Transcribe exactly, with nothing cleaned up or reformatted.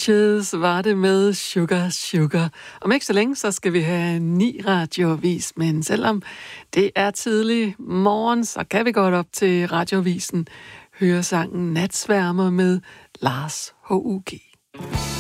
Peaches var det med Sugar Sugar. Om ikke så længe, så skal vi have en ny radioavis, men selvom det er tidlig morgen, så kan vi godt op til radioavisen høre sangen Natsværmer med Lars H U G.